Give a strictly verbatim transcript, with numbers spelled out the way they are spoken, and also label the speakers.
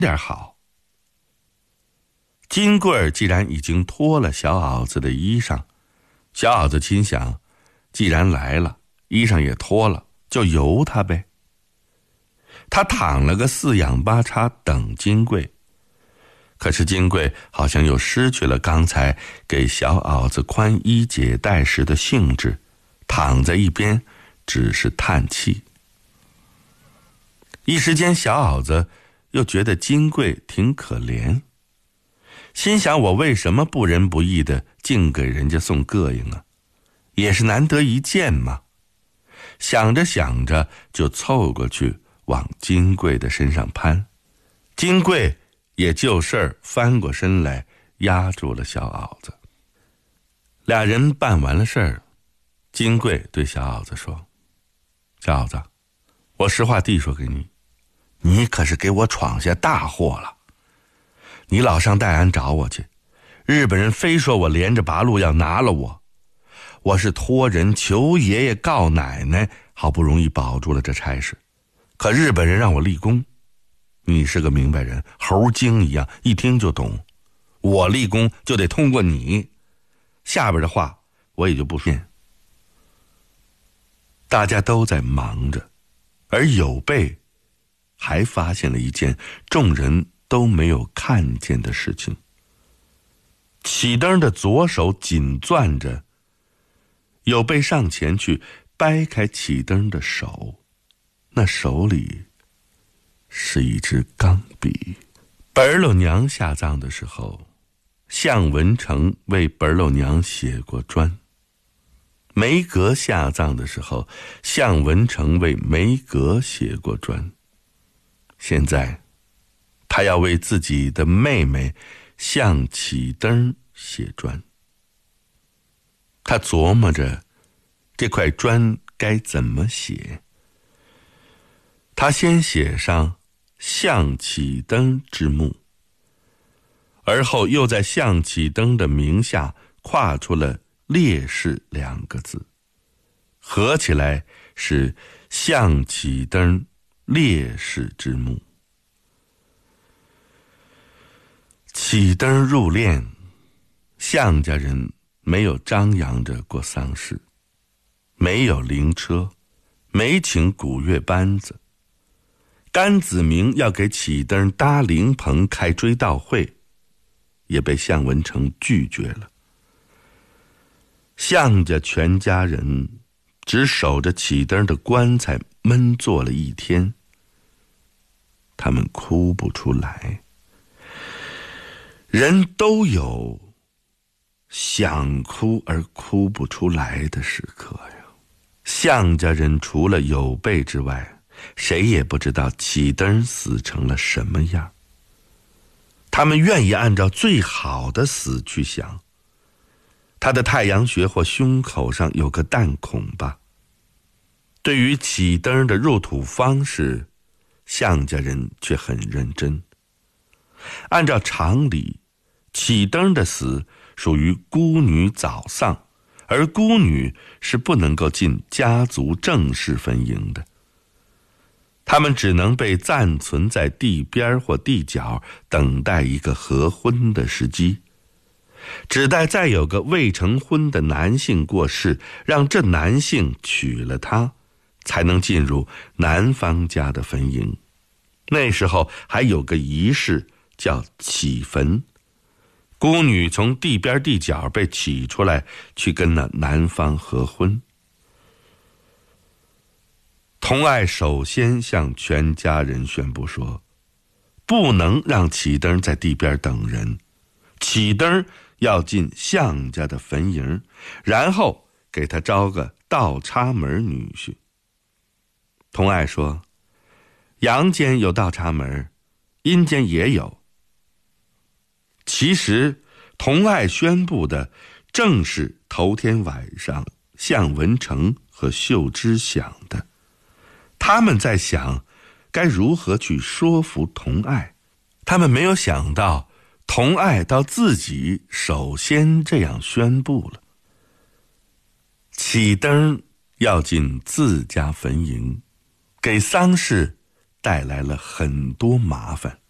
Speaker 1: 点好。金贵儿既然已经脱了小袄子的衣裳，小袄子心想，既然来了，衣裳也脱了，就由他呗。他躺了个四仰八叉等金贵，可是金贵好像又失去了刚才给小袄子宽衣解带时的兴致，躺在一边只是叹气。一时间小袄子又觉得金贵挺可怜，心想我为什么不仁不义的净给人家送膈应啊，也是难得一见嘛。想着想着就凑过去往金贵的身上攀，金贵也就事儿翻过身来压住了小袄子。俩人办完了事儿，金贵对小袄子说，小袄子，我实话地说给你，你可是给我闯下大祸了。你老上戴安找我去，日本人非说我连着八路要拿了我，我是托人求爷爷告奶奶，好不容易保住了这差事，可日本人让我立功。你是个明白人，猴精一样，一听就懂，我立功就得通过你，下边的话我也就不说。大家都在忙着，而有备还发现了一件众人都没有看见的事情。启灯的左手紧攥着，有备上前去掰开启灯的手，那手里是一支钢笔。本儿老娘下葬的时候，向文成为本儿老娘写过砖。梅格下葬的时候，向文成为梅格写过砖。现在他要为自己的妹妹向启灯写砖。他琢磨着这块砖该怎么写。他先写上向启灯之墓，而后又在向启灯的名下跨出了烈士两个字，合起来是向启灯烈士之墓。启灯入殓，向家人没有张扬着过丧事，没有灵车，没请古乐班子。甘子明要给启灯搭灵棚开追悼会，也被向文成拒绝了。向家全家人只守着启灯的棺材闷坐了一天，他们哭不出来。人都有想哭而哭不出来的时刻呀。向家人除了有备之外，谁也不知道启灯死成了什么样。他们愿意按照最好的死去想，他的太阳穴或胸口上有个弹孔吧。对于启灯的入土方式，向家人却很认真。按照常理，启灯的死属于孤女早丧，而孤女是不能够进家族正式坟茔的，他们只能被暂存在地边或地角，等待一个合婚的时机，只待再有个未成婚的男性过世，让这男性娶了她，才能进入男方家的坟茔。那时候还有个仪式叫起坟，孤女从地边地角被起出来，去跟那男方合婚。童爱首先向全家人宣布说，不能让启灯在地边等人，启灯要进向家的坟茔，然后给他招个倒插门女婿。童爱说，阳间有倒插门，阴间也有。其实童爱宣布的正是头天晚上向文成和秀芝想的，他们在想该如何去说服童爱，他们没有想到童爱到自己首先这样宣布了。启灯要进自家坟茔，给丧事带来了很多麻烦。